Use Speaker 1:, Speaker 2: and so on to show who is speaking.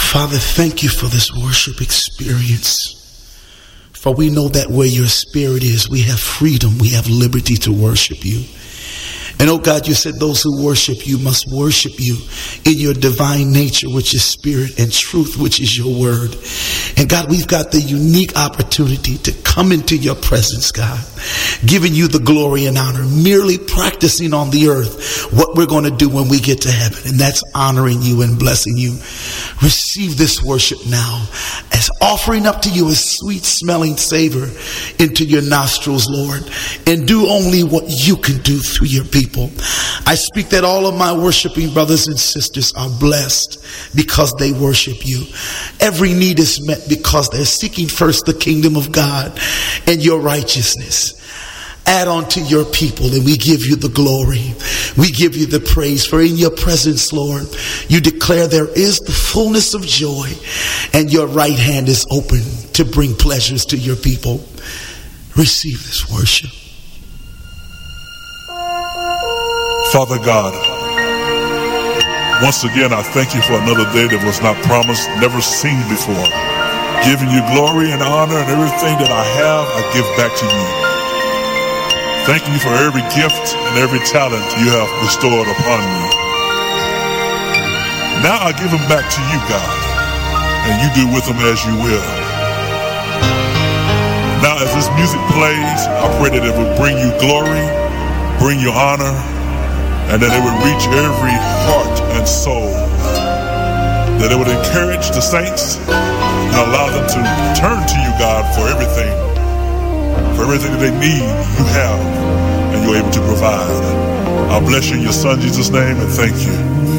Speaker 1: Father, thank you for this worship experience. For we know that where your spirit is, we have freedom, we have liberty to worship you. And oh God, you said those who worship you must worship you in your divine nature, which is spirit, and truth, which is your word. And God, we've got the unique opportunity to come into your presence, God, giving you the glory and honor, merely practicing on the earth what we're going to do when we get to heaven. And that's honoring you and blessing you. Receive this worship now as offering up to you a sweet smelling savor into your nostrils, Lord, and do only what you can do through your people. I speak that all of my worshiping brothers and sisters are blessed because they worship you. Every need is met because they're seeking first the kingdom of God and your righteousness. Add on to your people, and we give you the glory. We give you the praise. For in your presence, Lord, you declare there is the fullness of joy, and your right hand is open to bring pleasures to your people. Receive this worship.
Speaker 2: Father God, once again I thank you for another day that was not promised, never seen before. Giving you glory and honor, and everything that I have, I give back to you. Thanking you for every gift and every talent you have bestowed upon me. Now I give them back to you, God, and you do with them as you will. Now as this music plays, I pray that it will bring you glory, bring you honor, and that it would reach every heart and soul. That it would encourage the saints and allow them to turn to you, God, for everything. For everything that they need, you have, and you're able to provide. I bless you in your son Jesus' name, and thank you.